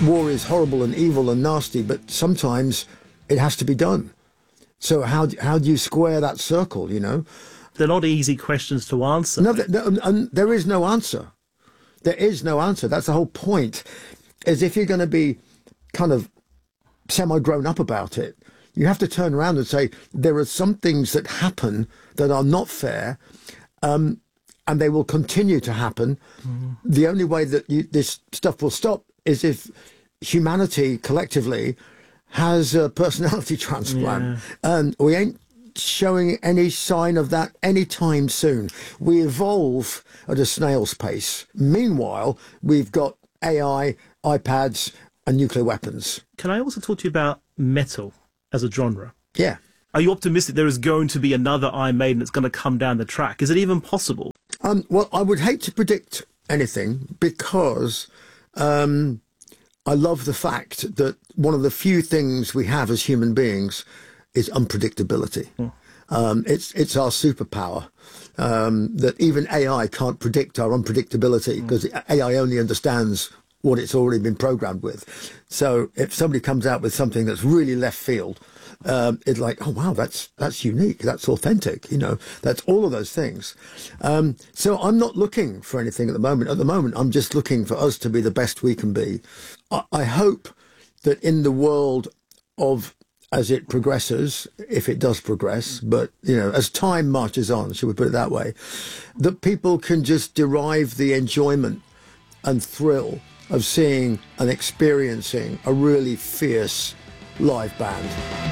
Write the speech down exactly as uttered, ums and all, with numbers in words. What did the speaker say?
war is horrible and evil and nasty, but sometimes it has to be done. So how how do you square that circle, you know? They're not easy questions to answer. No, no, and there is no answer. There is no answer. That's the whole point, is if you're going to be kind of semi-grown up about it, you have to turn around and say, there are some things that happen that are not fair, um, and they will continue to happen. Mm. The only way that you, this stuff will stop is if humanity collectively has a personality transplant. Yeah. And we ain't showing any sign of that anytime soon. We evolve at a snail's pace. Meanwhile, we've got A I, iPads, and nuclear weapons. Can I also talk to you about metal as a genre? Yeah. Are you optimistic there is going to be another Iron Maiden that's going to come down the track? Is it even possible? Um, well, I would hate to predict anything because um, I love the fact that one of the few things we have as human beings is unpredictability. Mm. Um, it's it's our superpower, um, that even A I can't predict our unpredictability because mm. A I only understands what it's already been programmed with. So if somebody comes out with something that's really left field, um, it's like, oh, wow, that's that's unique, that's authentic, you know, that's all of those things. Um, so I'm not looking for anything at the moment. At the moment, I'm just looking for us to be the best we can be. I, I hope that in the world of, as it progresses, if it does progress, but, you know, as time marches on, shall we put it that way, that people can just derive the enjoyment and thrill of seeing and experiencing a really fierce live band.